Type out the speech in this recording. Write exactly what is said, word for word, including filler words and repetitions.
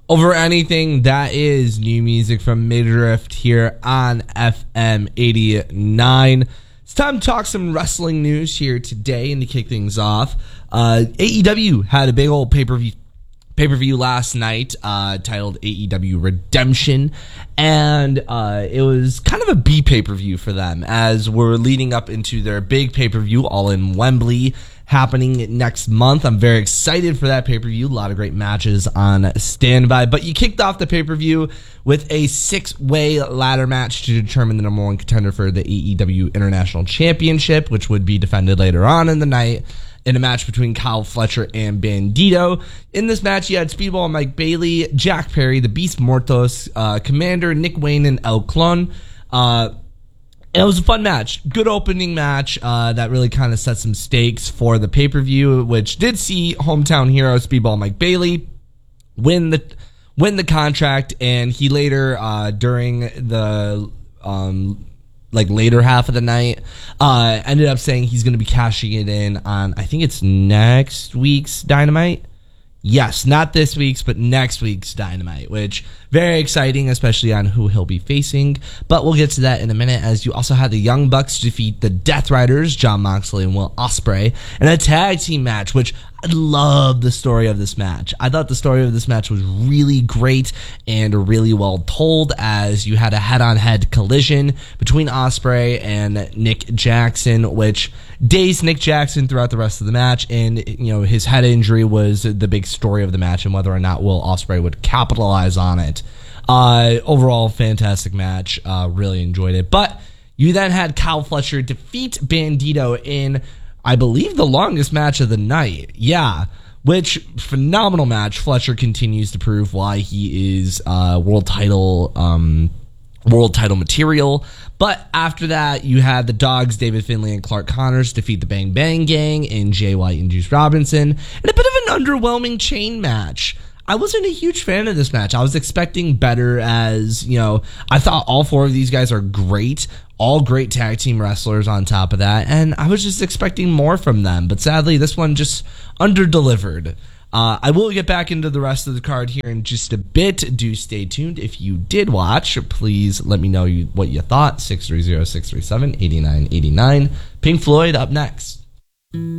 over anything. That is new music from Midriff here on F M eighty-nine. It's time to talk some wrestling news here today, and to kick things off, uh, A E W had a big old pay-per-view pay-per-view last night uh, titled A E W Redemption, and uh, it was kind of a B pay-per-view for them as we're leading up into their big pay-per-view all in Wembley happening next month. I'm very excited for that pay-per-view. A lot of great matches on standby, but you kicked off the pay-per-view with a six-way ladder match to determine the number one contender for the A E W International Championship, which would be defended later on in the night in a match between Kyle Fletcher and Bandito. In this match, you had Speedball Mike Bailey, Jack Perry, the Beast Mortos, uh, Commander, Nick Wayne, and El Clon. Uh, And it was a fun match. Good opening match uh, that really kind of set some stakes for the pay-per-view, which did see hometown hero Speedball Mike Bailey win the win the contract, and he later, uh, during the um, like later half of the night, uh, ended up saying he's going to be cashing it in on, I think it's next week's Dynamite. Yes, not this week's, but next week's Dynamite, which very exciting, especially on who he'll be facing. But we'll get to that in a minute, as you also had the Young Bucks defeat the Death Riders, Jon Moxley and Will Ospreay, in a tag team match, which I love the story of this match. I thought the story of this match was really great and really well told, as you had a head-on-head collision between Ospreay and Nick Jackson, which dazed Nick Jackson throughout the rest of the match, and you know his head injury was the big story of the match, and whether or not Will Ospreay would capitalize on it. Uh, overall, fantastic match. Uh, really enjoyed it. But you then had Kyle Fletcher defeat Bandito in, I believe, the longest match of the night. Yeah, which phenomenal match. Fletcher continues to prove why he is uh, world title um, world title material. But after that, you had the Dogs, David Finlay and Clark Connors, defeat the Bang Bang Gang in Jay White and Juice Robinson in a bit of an underwhelming chain match. I wasn't a huge fan of this match. I was expecting better, as, you know, I thought all four of these guys are great, all great tag team wrestlers on top of that, and I was just expecting more from them. But sadly, this one just under-delivered. Uh, I will get back into the rest of the card here in just a bit. Do stay tuned. If you did watch, please let me know you, what you thought. six three zero, six three seven, eight nine eight nine. Pink Floyd up next.